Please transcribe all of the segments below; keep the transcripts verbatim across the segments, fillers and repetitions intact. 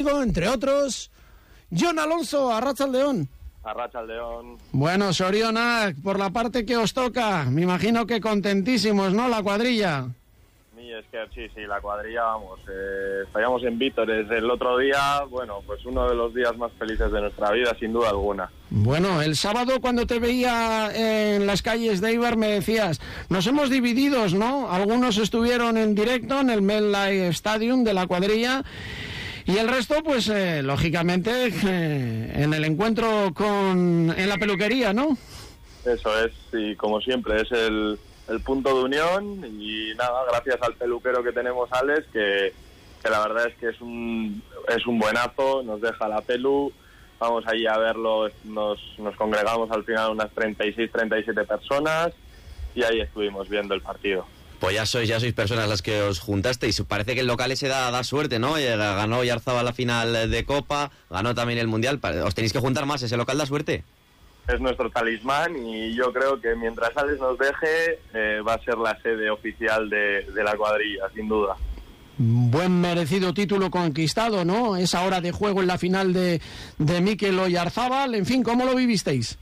Entre otros, Jon Alonso, Arratsaldeon. Arratsaldeon. Bueno, Sorionak, por la parte que os toca, me imagino que contentísimos, ¿no? La cuadrilla. Mi es que sí, sí, la cuadrilla, vamos, eh, fallamos en Vítores el otro día, bueno, pues uno de los días más felices de nuestra vida, sin duda alguna. Bueno, el sábado cuando te veía en las calles de Eibar me decías, nos hemos dividido, ¿no? Algunos estuvieron en directo en el MetLife Stadium de la cuadrilla y el resto, pues, eh, lógicamente, eh, en el encuentro con en la peluquería, ¿no? Eso es, y como siempre, es el, el punto de unión y nada, gracias al peluquero que tenemos, Alex, que, que la verdad es que es un, es un buenazo, nos deja la pelu, vamos allí a verlo, nos, nos congregamos al final unas treinta y seis, treinta y siete personas y ahí estuvimos viendo el partido. Pues ya sois, ya sois personas las que os juntasteis. Parece que el local ese da, da suerte, ¿no? Ganó Oyarzabal la final de Copa, ganó también el Mundial. ¿Os tenéis que juntar más? ¿Ese local da suerte? Es nuestro talismán y yo creo que mientras Alex nos deje, eh, va a ser la sede oficial de, de la cuadrilla, sin duda. Buen merecido título conquistado, ¿no? Esa hora de juego en la final de, de Mikel Oyarzabal. En fin, ¿cómo lo vivisteis?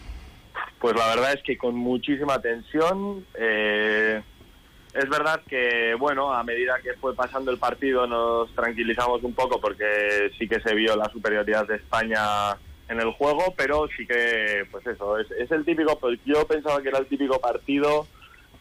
Pues la verdad es que con muchísima tensión. Eh... Es verdad que, bueno, a medida que fue pasando el partido nos tranquilizamos un poco porque sí que se vio la superioridad de España en el juego, pero sí que, pues eso, es, es el típico, pues yo pensaba que era el típico partido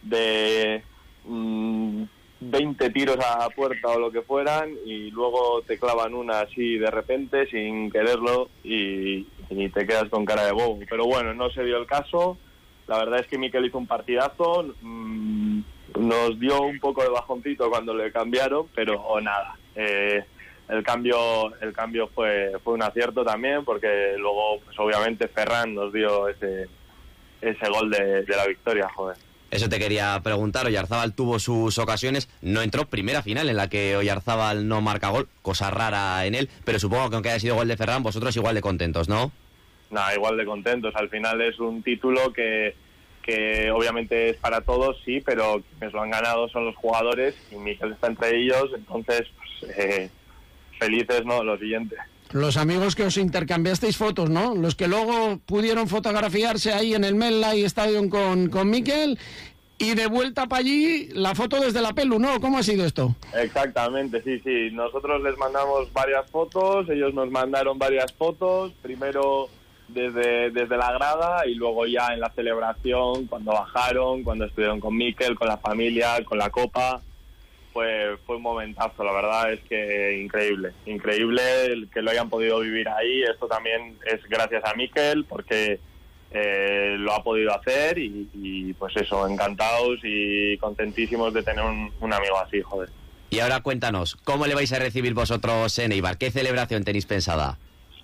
de mmm, veinte tiros a puerta o lo que fueran y luego te clavan una así de repente sin quererlo y, y te quedas con cara de bobo. Pero bueno, no se dio el caso. La verdad es que Mikel hizo un partidazo. Mmm, Nos dio un poco de bajoncito cuando le cambiaron, pero oh, nada. Eh, el cambio el cambio fue fue un acierto también, porque luego, pues obviamente, Ferran nos dio ese ese gol de, de la victoria, joder. Eso te quería preguntar. Oyarzabal tuvo sus ocasiones, no entró, primera final en la que Oyarzabal no marca gol, cosa rara en él, pero supongo que aunque haya sido gol de Ferran, vosotros igual de contentos, ¿no? Nada, igual de contentos. Al final es un título que... que obviamente es para todos, sí, pero quienes lo han ganado son los jugadores y Mikel está entre ellos, entonces pues, eh, felices, ¿no? Lo siguiente. Los amigos que os intercambiasteis fotos, ¿no? Los que luego pudieron fotografiarse ahí en el MetLife Stadium con, con Mikel y de vuelta para allí la foto desde la pelu, ¿no? ¿Cómo ha sido esto? Exactamente, sí, sí. Nosotros les mandamos varias fotos, ellos nos mandaron varias fotos, primero... Desde, desde la grada y luego ya en la celebración, cuando bajaron, cuando estuvieron con Mikel, con la familia, con la copa, fue, fue un momentazo, la verdad es que increíble, increíble el que lo hayan podido vivir ahí. Esto también es gracias a Mikel porque eh, lo ha podido hacer y, y pues eso, encantados y contentísimos de tener un, un amigo así, joder. Y ahora cuéntanos, ¿cómo le vais a recibir vosotros en Eibar? ¿Qué celebración tenéis pensada?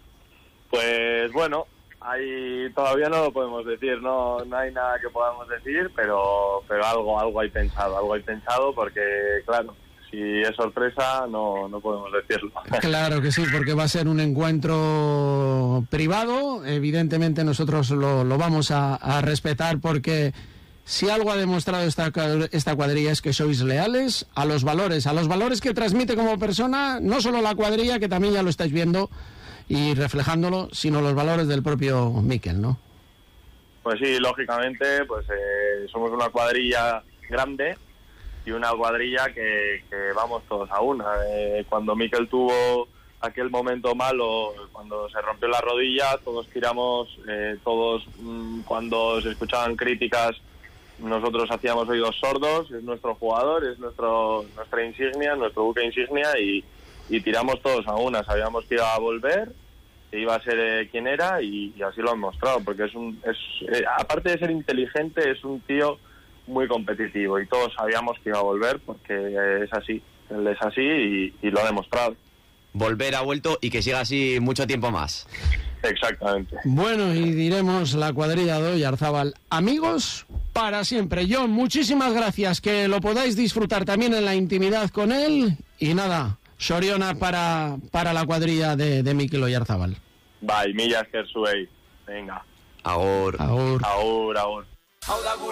Pues bueno, ahí todavía no lo podemos decir, no no hay nada que podamos decir, pero pero algo algo hay pensado, algo hay pensado porque, claro, si es sorpresa no no podemos decirlo. Claro que sí, porque va a ser un encuentro privado, evidentemente nosotros lo, lo vamos a, a respetar porque si algo ha demostrado esta, esta cuadrilla es que sois leales a los valores, a los valores que transmite como persona, no solo la cuadrilla, que también ya lo estáis viendo, y reflejándolo, sino los valores del propio Mikel, ¿no? Pues sí, lógicamente, pues eh, somos una cuadrilla grande y una cuadrilla que, que vamos todos a una. Eh, cuando Mikel tuvo aquel momento malo, cuando se rompió la rodilla, todos tiramos, eh, todos mmm, cuando se escuchaban críticas, nosotros hacíamos oídos sordos. Es nuestro jugador, es nuestro nuestra insignia, nuestro buque insignia y y tiramos todos a una. Sabíamos que iba a volver, que iba a ser eh, quien era y, y así lo han mostrado, porque es un es eh, aparte de ser inteligente, es un tío muy competitivo y todos sabíamos que iba a volver porque eh, es así, él es así y, y lo ha demostrado. Volver ha vuelto y que siga así mucho tiempo más. Exactamente. Bueno, y diremos la cuadrilla de Oyarzabal, amigos para siempre. Jon, muchísimas gracias, que lo podáis disfrutar también en la intimidad con él y nada, Sorionak para, para la cuadrilla de, de Mikel Oyarzabal. Bai, mila esker zuei. Venga. Agur. Agur. Agur, agur.